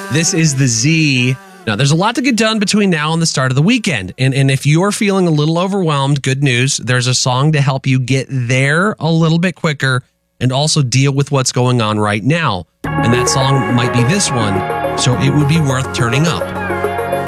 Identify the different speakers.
Speaker 1: This is the Z. Now, there's a lot to get done between now and the start of the weekend. And if you're feeling a little overwhelmed, good news, there's a song to help you get there a little bit quicker and also deal with what's going on right now. And that song might be this one, so it would be worth turning up.